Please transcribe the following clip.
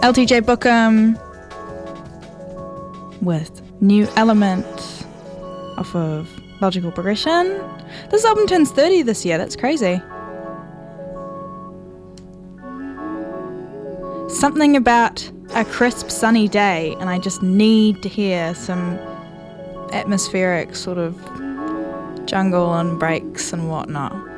LTJ Bookham with New Element off of Logical Progression. This album turns 30 this year, that's crazy. Something about a crisp sunny day and I just need to hear some atmospheric sort of jungle and breaks and whatnot.